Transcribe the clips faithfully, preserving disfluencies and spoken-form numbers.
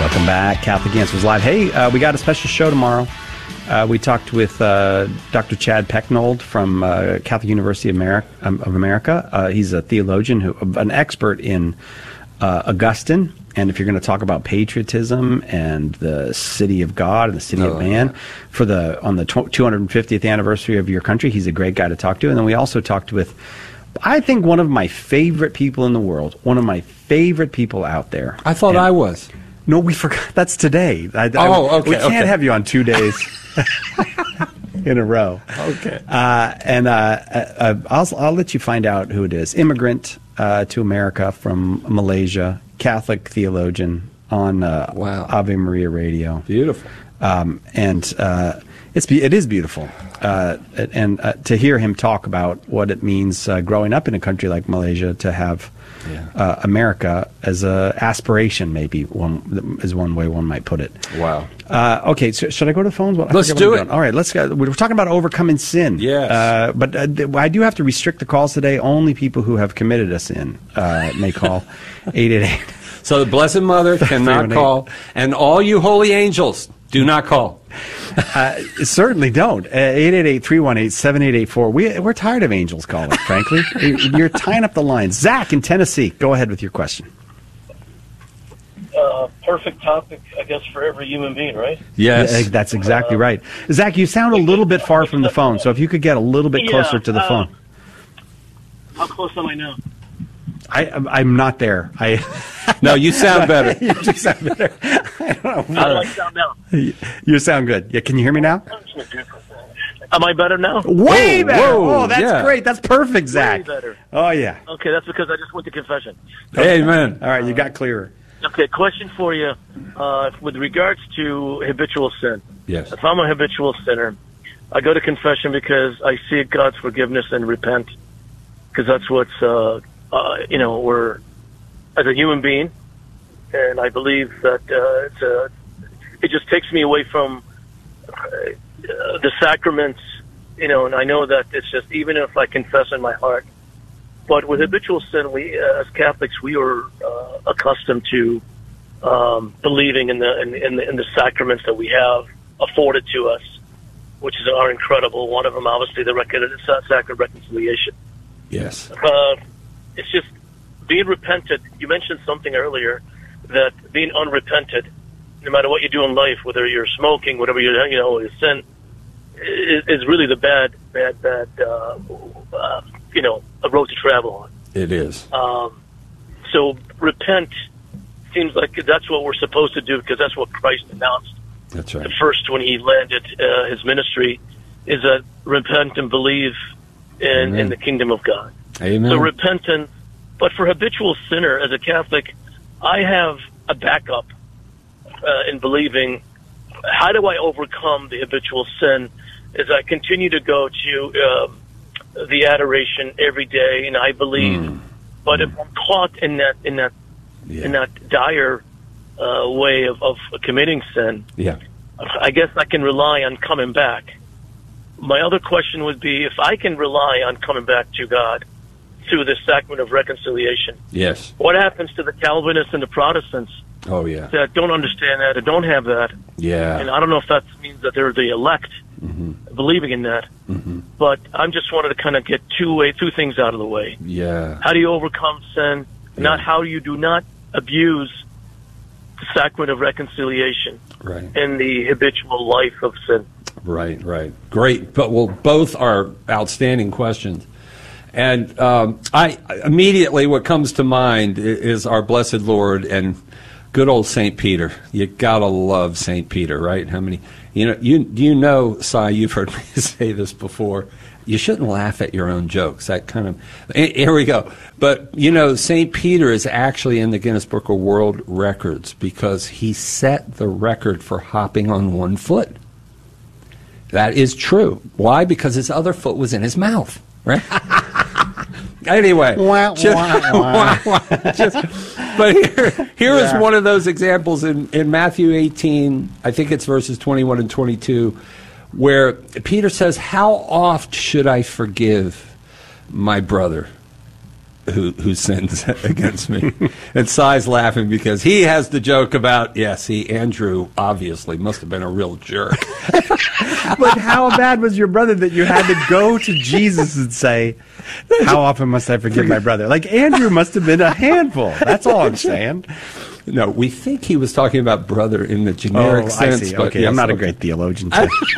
Welcome back, Catholic Answers Live. Hey, uh, we got a special show tomorrow. Uh, we talked with uh, Doctor Chad Pecknold from uh, Catholic University of America. Um, of America. Uh, he's a theologian, who, an expert in uh, Augustine. And if you're going to talk about patriotism and the city of God and the city oh, of man yeah. for the on the two hundred fiftieth anniversary of your country, he's a great guy to talk to. And then we also talked with, I think, one of my favorite people in the world, one of my favorite people out there. I thought and, I was. No, we forgot. That's today. I, oh, I, okay. We can't okay. have you on two days in a row. Okay. Uh, and uh, uh, I'll, I'll let you find out who it is. Immigrant uh, to America from Malaysia, Catholic theologian on uh, wow. Ave Maria Radio. Beautiful. Um, and uh, it's it is beautiful. Uh, and uh, to hear him talk about what it means uh, growing up in a country like Malaysia to have yeah. uh, America as a aspiration, maybe one is one way one might put it. Wow. Uh, okay, so should I go to the phones? Well, let's do it. All right, let's go. We're talking about overcoming sin. Yes. Uh, but uh, I do have to restrict the calls today. Only people who have committed a sin uh, may call eight eight eight. So the Blessed Mother cannot call, and all you holy angels, do not call. Uh, certainly don't. Uh, eight eight eight, three one eight, seven eight eight four. We, we're tired of angels calling, frankly. You're tying up the lines. Zach in Tennessee, go ahead with your question. Uh, perfect topic, I guess, for every human being, right? Yes. Yeah, that's exactly uh, right. Zach, you sound a little bit far from the phone, so if you could get a little bit closer yeah, to the uh, phone. How close am I now? I, I'm not there. I No, you sound better. you do sound better. I don't know. How do I sound now? You sound good. Yeah, can you hear me now? Am I better now? Way whoa, better. Whoa, oh, that's yeah. great. That's perfect, Zach. Way better. Oh, yeah. Okay, that's because I just went to confession. Amen. All right, you got clearer. Okay, question for you. Uh, with regards to habitual sin. Yes. If I'm a habitual sinner, I go to confession because I seek God's forgiveness and repent. Because that's what's, uh, uh, you know, we're, as a human being, and I believe that uh, it's a, it just takes me away from uh, the sacraments, you know, and I know that it's just, even if I confess in my heart, but with habitual sin, we, uh, as Catholics, we are uh, accustomed to um, believing in the, in, in the in the sacraments that we have afforded to us, which is are incredible. One of them, obviously, the Sacrament of Reconciliation. Yes. Uh, it's just being repentant. You mentioned something earlier that being unrepented, no matter what you do in life, whether you're smoking, whatever you're, you know, is sin, is, is really the bad, bad, bad, uh, uh, you know, a road to travel on. It is. Um, so repent seems like that's what we're supposed to do because that's what Christ announced. That's right. The first when he landed uh, his ministry is that repent and believe in, in the kingdom of God. Amen. So repentance. But for habitual sinner, as a Catholic, I have a backup uh, in believing. How do I overcome the habitual sin? As I continue to go to uh, the adoration every day, and I believe. Mm. But mm. if I'm caught in that in that yeah. in that dire uh, way of, of committing sin, yeah. I guess I can rely on coming back. My other question would be if I can rely on coming back to God through the sacrament of reconciliation. Yes. What happens to the Calvinists and the Protestants oh, yeah. that don't understand that or don't have that? Yeah. And I don't know if that means that they're the elect mm-hmm. believing in that. Mm-hmm. But I'm just wanted to kind of get two way two things out of the way. Yeah. How do you overcome sin? Yeah. Not how you do not abuse the sacrament of reconciliation right. in the habitual life of sin. Right, right. Great. But well, both are outstanding questions. And um, I immediately what comes to mind is our blessed Lord and good old Saint Peter. You gotta love Saint Peter, right? How many? You know, you you know, Si, you've heard me say this before. You shouldn't laugh at your own jokes. That kind of here we go. But you know, Saint Peter is actually in the Guinness Book of World Records because he set the record for hopping on one foot. That is true. Why? Because his other foot was in his mouth. Right? Anyway, wah, just, wah, wah. just, but here, here yeah. is one of those examples in, in Matthew eighteen, I think it's verses twenty-one and twenty-two, where Peter says, how oft should I forgive my brother? who, who sins against me. And Si's laughing because he has the joke about, yeah, see, Andrew obviously must have been a real jerk. But how bad was your brother that you had to go to Jesus and say, how often must I forgive my brother? Like, Andrew must have been a handful. That's all I'm saying. No, we think he was talking about brother in the generic oh, sense. I see. But okay, yes, I'm not okay. a great theologian.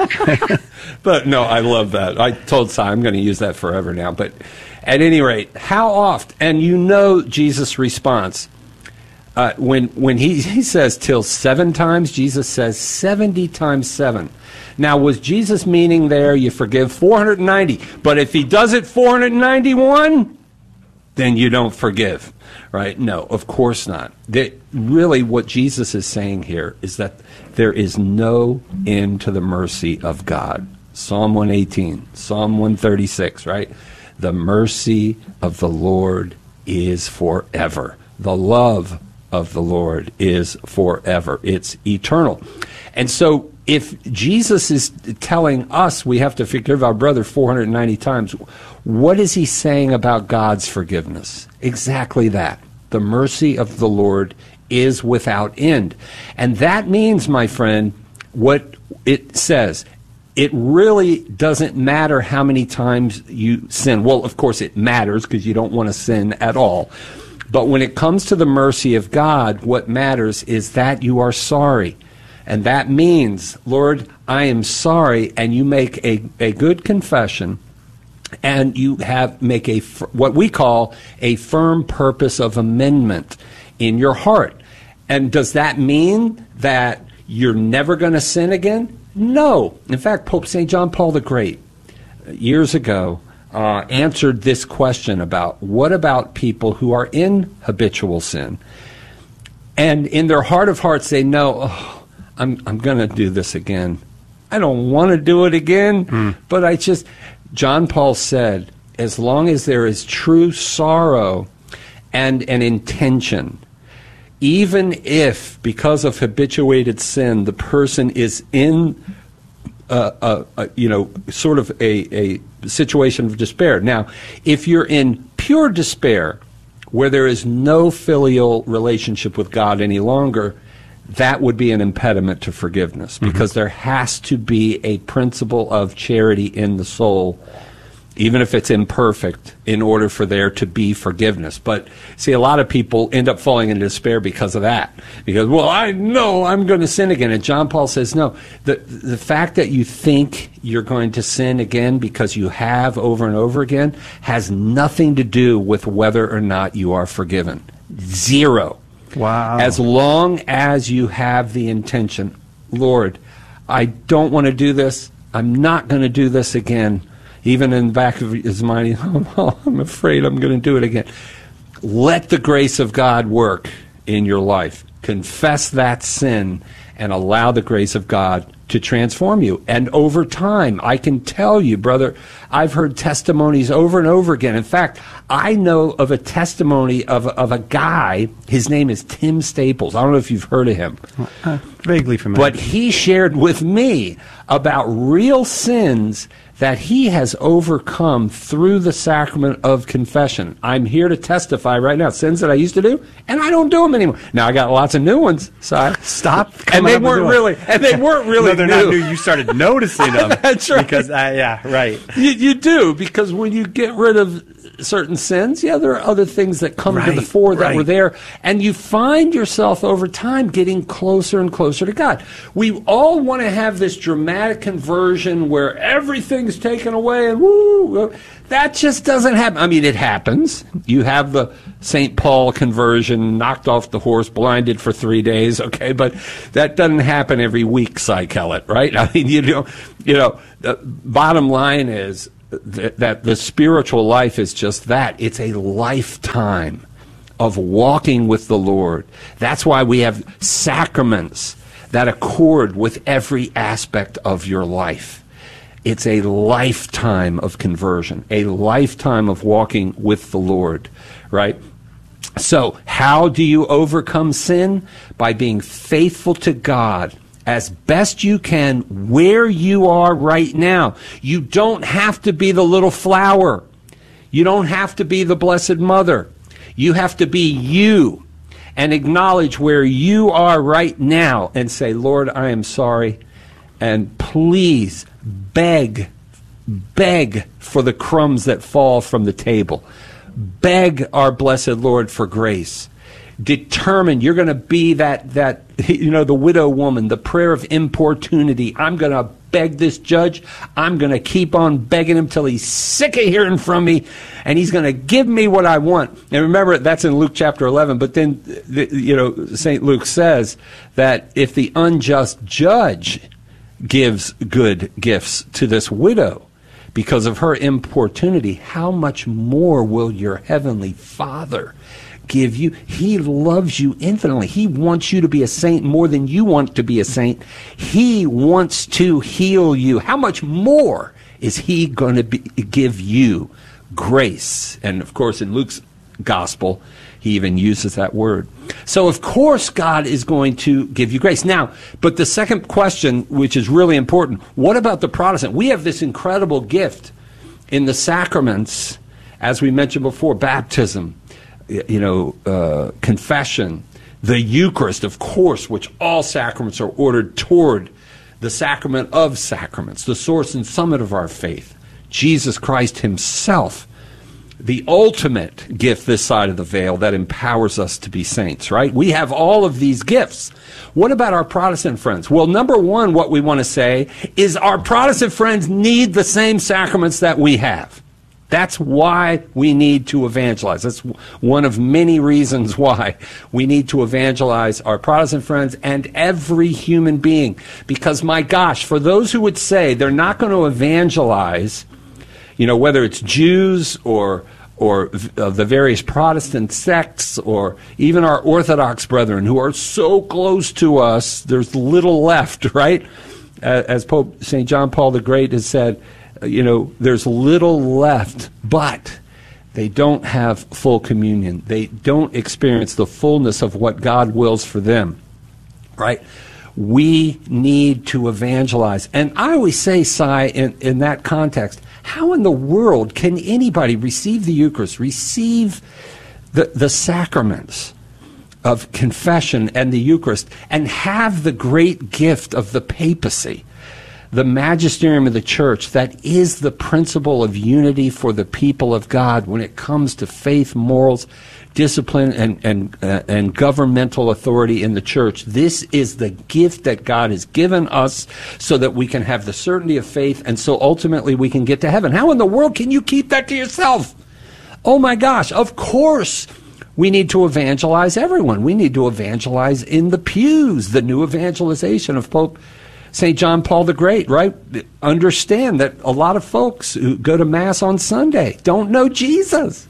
But no, I love that. I told Si I'm going to use that forever now. But at any rate, how oft, and you know Jesus' response, uh, when when he, he says till seven times, Jesus says seventy times seven. Now, was Jesus meaning there you forgive four hundred ninety, but if he does it four hundred ninety-one, then you don't forgive, right? No, of course not. That really what Jesus is saying here is that there is no end to the mercy of God. Psalm one eighteen, Psalm one thirty-six, right? The mercy of the Lord is forever. The love of the Lord is forever. It's eternal. And so if Jesus is telling us we have to forgive our brother four hundred ninety times, what is he saying about God's forgiveness? Exactly that. The mercy of the Lord is without end. And that means, my friend, what it says, it really doesn't matter how many times you sin. Well, of course it matters because you don't want to sin at all. But when it comes to the mercy of God, what matters is that you are sorry. And that means, Lord, I am sorry, and you make a, a good confession, and you have make a what we call a firm purpose of amendment in your heart. And does that mean that you're never going to sin again? No. In fact, Pope Saint John Paul the Great, years ago, uh, answered this question about what about people who are in habitual sin, and in their heart of hearts they know, oh, I'm I'm going to do this again. I don't want to do it again, mm. but I just, John Paul said, as long as there is true sorrow and an intention, even if, because of habituated sin, the person is in, uh, uh, uh, you know, sort of a, a situation of despair. Now, if you're in pure despair, where there is no filial relationship with God any longer, that would be an impediment to forgiveness, because mm-hmm. there has to be a principle of charity in the soul, even if it's imperfect, in order for there to be forgiveness. But see, a lot of people end up falling into despair because of that. Because, well, I know I'm going to sin again. And John Paul says, no, the, the fact that you think you're going to sin again because you have over and over again has nothing to do with whether or not you are forgiven. Zero. Wow. As long as you have the intention, Lord, I don't want to do this. I'm not going to do this again. Even in the back of his mind, oh, I'm afraid I'm going to do it again. Let the grace of God work in your life. Confess that sin and allow the grace of God to transform you. And over time, I can tell you, brother, I've heard testimonies over and over again. In fact, I know of a testimony of, of a guy, his name is Tim Staples. I don't know if you've heard of him. Uh, vaguely familiar. But he shared with me about real sins that he has overcome through the sacrament of confession. I'm here to testify right now. Sins that I used to do, and I don't do them anymore. Now I got lots of new ones. So stop. And they weren't really. And they weren't really. No, they're new. not new. You started noticing them. That's right. Because uh, yeah, right. You, you do, because when you get rid of certain sins, yeah, there are other things that come right, to the fore that right. were there, and you find yourself over time getting closer and closer to God. We all want to have this dramatic conversion where everything's taken away and woo, that just doesn't happen. I mean, it happens. You have the Saint Paul conversion, knocked off the horse, blinded for three days, okay, but that doesn't happen every week, Cy Kellett, right? I mean, you know, you know, the bottom line is that the spiritual life is just that. It's a lifetime of walking with the Lord. That's why we have sacraments that accord with every aspect of your life. It's a lifetime of conversion, a lifetime of walking with the Lord, right? So how do you overcome sin? By being faithful to God as best you can where you are right now. You don't have to be the little flower. You don't have to be the Blessed Mother. You have to be you and acknowledge where you are right now and say, Lord, I am sorry. And please beg, beg for the crumbs that fall from the table. Beg our blessed Lord for grace. Determine you're going to be that, that, you know, the widow woman, the prayer of importunity. I'm going to beg this judge. I'm going to keep on begging him till he's sick of hearing from me, and he's going to give me what I want. And remember, that's in Luke chapter eleven. But then, you know, Saint Luke says that if the unjust judge gives good gifts to this widow because of her importunity, how much more will your heavenly Father give you? He loves you infinitely. He wants you to be a saint more than you want to be a saint. He wants to heal you. How much more is he going to be, give you grace? And of course, in Luke's gospel, he even uses that word. So of course God is going to give you grace. Now, but the second question, which is really important, what about the Protestant? We have this incredible gift in the sacraments, as we mentioned before, baptism, you know, uh, confession, the Eucharist, of course, which all sacraments are ordered toward the sacrament of sacraments, the source and summit of our faith, Jesus Christ himself, the ultimate gift this side of the veil that empowers us to be saints, right? We have all of these gifts. What about our Protestant friends? Well, number one, what we want to say is our Protestant friends need the same sacraments that we have. That's why we need to evangelize. That's one of many reasons why we need to evangelize our Protestant friends and every human being. Because, my gosh, for those who would say they're not going to evangelize, you know, whether it's Jews or or uh, the various Protestant sects or even our Orthodox brethren who are so close to us, there's little left, right? Uh, as Pope Saint John Paul the Great has said, you know, there's little left, but they don't have full communion. They don't experience the fullness of what God wills for them, right? We need to evangelize. And I always say, Si, in, in that context, how in the world can anybody receive the Eucharist, receive the, the sacraments of confession and the Eucharist, and have the great gift of the papacy, the magisterium of the church, that is the principle of unity for the people of God when it comes to faith, morals, discipline, and and uh, and governmental authority in the church? This is the gift that God has given us so that we can have the certainty of faith, and so ultimately we can get to heaven. How in the world can you keep that to yourself? Oh my gosh, of course we need to evangelize everyone. We need to evangelize in the pews, the new evangelization of Pope Saint John Paul the Great, right? Understand that a lot of folks who go to Mass on Sunday don't know Jesus.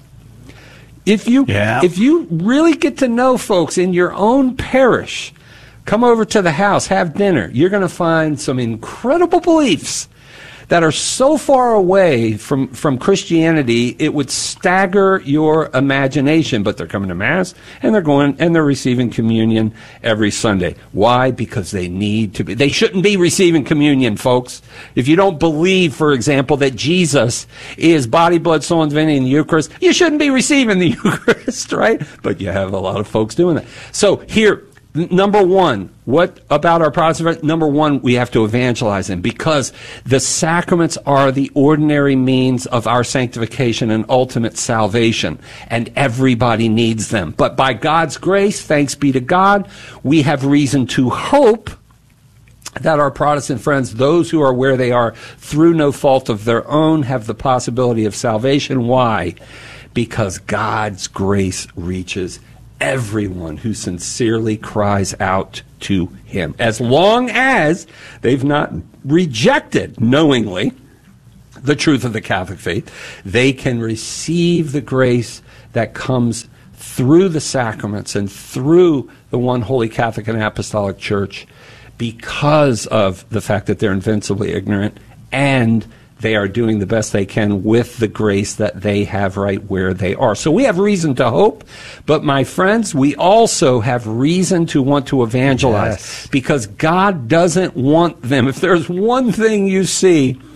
If you, yeah. if you really get to know folks in your own parish, come over to the house, have dinner, you're going to find some incredible beliefs that are so far away from, from Christianity, it would stagger your imagination. But they're coming to Mass, and they're going, and they're receiving communion every Sunday. Why? Because they need to be. They shouldn't be receiving communion, folks. If you don't believe, for example, that Jesus is body, blood, soul, and divinity in the Eucharist, you shouldn't be receiving the Eucharist, right? But you have a lot of folks doing that. So here, number one, what about our Protestant friends? Number one, we have to evangelize them, because the sacraments are the ordinary means of our sanctification and ultimate salvation, and everybody needs them. But by God's grace, thanks be to God, we have reason to hope that our Protestant friends, those who are where they are through no fault of their own, have the possibility of salvation. Why? Because God's grace reaches everyone who sincerely cries out to him, as long as they've not rejected knowingly the truth of the Catholic faith. They can receive the grace that comes through the sacraments and through the one holy Catholic and Apostolic Church, because of the fact that they're invincibly ignorant and they are doing the best they can with the grace that they have right where they are. So we have reason to hope, but my friends, we also have reason to want to evangelize, yes, because God doesn't want them. If there's one thing you see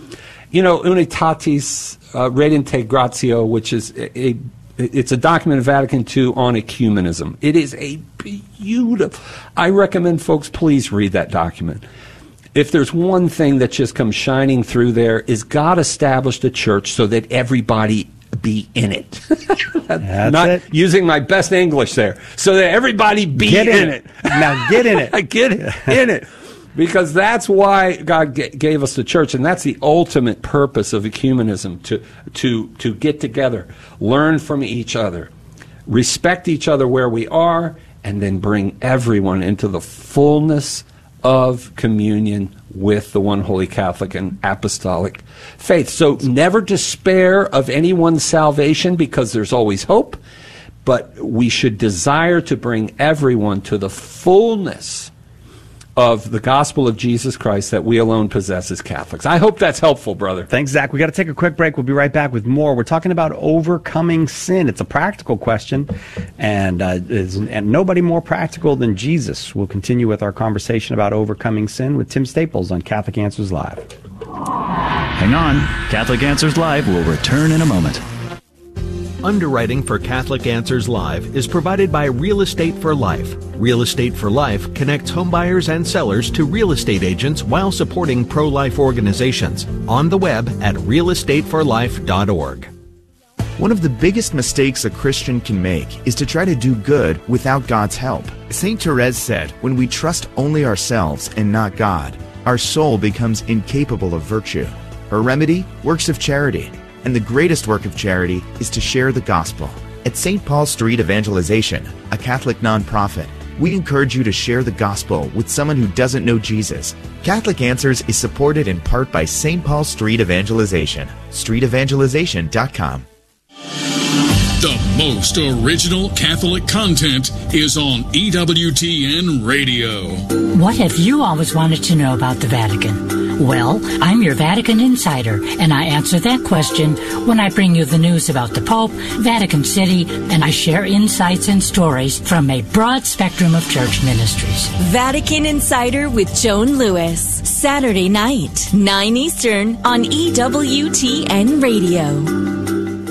you know, Unitatis uh, Redintegratio, which is a, a it's a document of Vatican Two on ecumenism. It is a beautiful. I recommend folks please read that document. If there's one thing that just comes shining through there, is God established a church so that everybody be in it. That's Not it. using my best English there. So that everybody be Get in in it. it. Now get in it. Get in it. Because that's why God g- gave us the church, and that's the ultimate purpose of ecumenism, to, to, to get together, learn from each other, respect each other where we are, and then bring everyone into the fullness of communion with the one holy Catholic and apostolic faith. So never despair of anyone's salvation, because there's always hope, but we should desire to bring everyone to the fullness of the gospel of Jesus Christ that we alone possess as Catholics. I hope that's helpful, brother. Thanks, Zach. We got to take a quick break. We'll be right back with more. We're talking about overcoming sin. It's a practical question, and, uh, is, and nobody more practical than Jesus. We'll continue with our conversation about overcoming sin with Tim Staples on Catholic Answers Live. Hang on. Catholic Answers Live will return in a moment. Underwriting for Catholic Answers Live is provided by Real Estate for Life. Real Estate for Life connects homebuyers and sellers to real estate agents while supporting pro-life organizations. On the web at real estate for life dot org. One of the biggest mistakes a Christian can make is to try to do good without God's help. Saint Therese said, when we trust only ourselves and not God, our soul becomes incapable of virtue. Her remedy? Works of charity. And the greatest work of charity is to share the gospel. At Saint Paul Street Evangelization, a Catholic nonprofit, we encourage you to share the gospel with someone who doesn't know Jesus. Catholic Answers is supported in part by Saint Paul Street Evangelization. street evangelization dot com. The most original Catholic content is on E W T N Radio. What have you always wanted to know about the Vatican? Well, I'm your Vatican insider, and I answer that question when I bring you the news about the Pope, Vatican City, and I share insights and stories from a broad spectrum of church ministries. Vatican Insider with Joan Lewis, Saturday night, nine Eastern on E W T N Radio.